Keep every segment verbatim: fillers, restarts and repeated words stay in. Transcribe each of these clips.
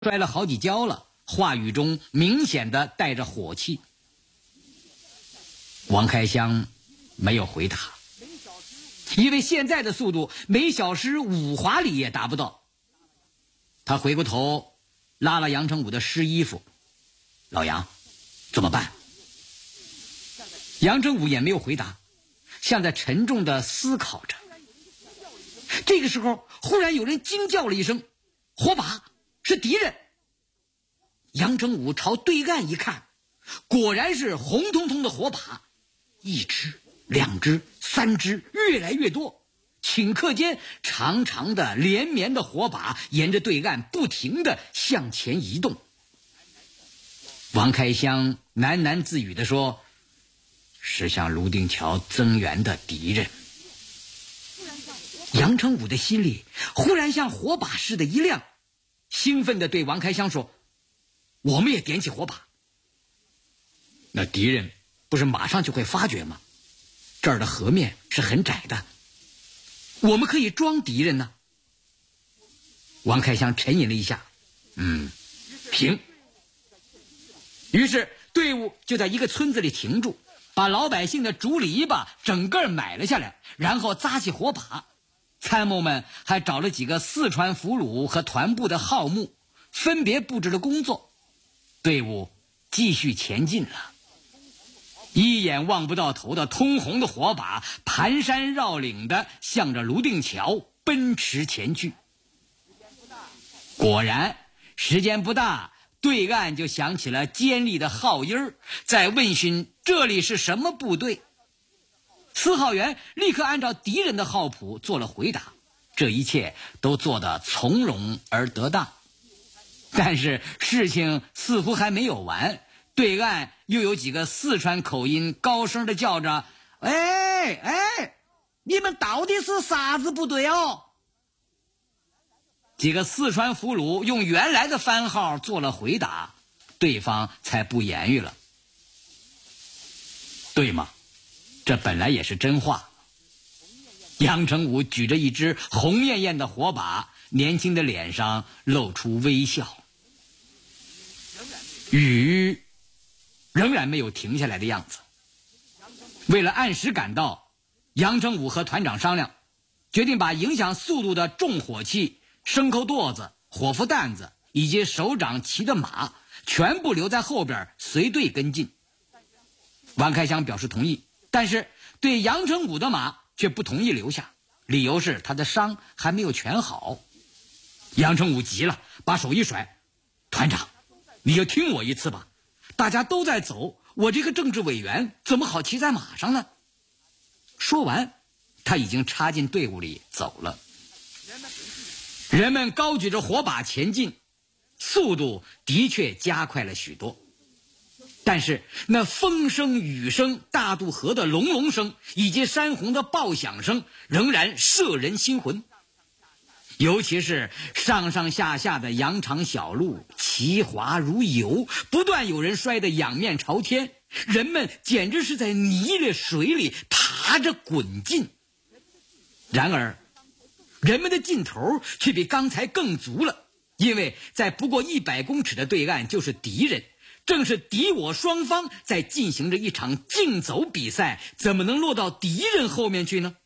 摔了好几跤了，话语中明显的带着火气。王开襄没有回答，因为现在的速度每小时五华里也达不到。他回过头拉了杨成武的湿衣服，老杨怎么办？杨成武也没有回答，像在沉重的思考着。这个时候忽然有人惊叫了一声，火把，是敌人。杨成武朝对岸一看，果然是红彤彤的火把，一只两只三只，越来越多，顷刻间长长的连绵的火把沿着对岸不停地向前移动。王开襄喃喃自语地说，是向泸定桥增援的敌人。杨成武的心里忽然像火把似的一亮，兴奋地对王开襄说，我们也点起火把。那敌人不是马上就会发觉吗？这儿的河面是很窄的，我们可以装敌人呢。王开襄沉吟了一下，嗯，行。于是队伍就在一个村子里停住，把老百姓的竹篱笆整个买了下来，然后扎起火把。参谋们还找了几个四川俘虏和团部的号目，分别布置了工作。队伍继续前进了，一眼望不到头的通红的火把盘山绕岭的向着泸定桥奔驰前去。果然时间不大，对岸就响起了尖利的号音儿，在问询这里是什么部队。司号员立刻按照敌人的号谱做了回答，这一切都做得从容而得当。但是事情似乎还没有完，对岸又有几个四川口音高声的叫着，哎哎，你们到底是啥子部队哦？几个四川俘虏用原来的番号做了回答，对方才不言语了。对吗？这本来也是真话。杨成武举着一只红艳艳的火把，年轻的脸上露出微笑。雨仍然没有停下来的样子。为了按时赶到，杨成武和团长商量，决定把影响速度的重火器、牲口垛子、火夫担子以及首长骑的马全部留在后边随队跟进。王开襄表示同意，但是对杨成武的马却不同意留下，理由是他的伤还没有全好。杨成武急了，把手一甩，团长，你就听我一次吧，大家都在走，我这个政治委员怎么好骑在马上呢？说完，他已经插进队伍里走了。人们高举着火把前进，速度的确加快了许多。但是那风声、雨声、大渡河的隆隆声以及山洪的爆响声仍然摄人心魂。尤其是上上下下的羊肠小路，奇滑如油，不断有人摔得仰面朝天，人们简直是在泥里水里爬着滚进。然而人们的劲头却比刚才更足了，因为在不过一百公尺的对岸就是敌人，正是敌我双方在进行着一场竞走比赛，怎么能落到敌人后面去呢？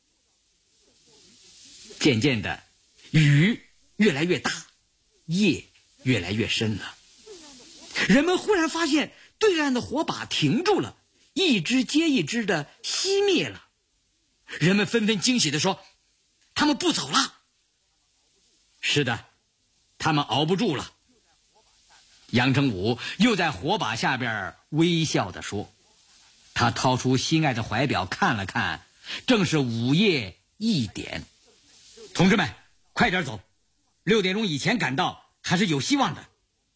渐渐的，雨越来越大，夜越来越深了。人们忽然发现对岸的火把停住了，一支接一支的熄灭了。人们纷纷惊喜地说，他们不走了。是的，他们熬不住了。杨成武又在火把下边微笑地说，他掏出心爱的怀表看了看，正是午夜一点。同志们，快点走，六点钟以前赶到还是有希望的。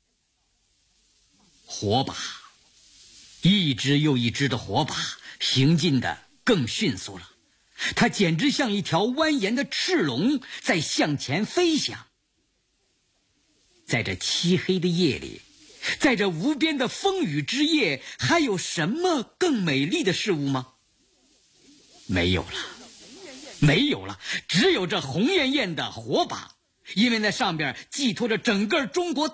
火把，一支又一支的火把行进的更迅速了，它简直像一条蜿蜒的赤龙在向前飞翔。在这漆黑的夜里，在这无边的风雨之夜，还有什么更美丽的事物吗？没有了，没有了，只有这红艳艳的火把， 因为那上边寄托着整个中国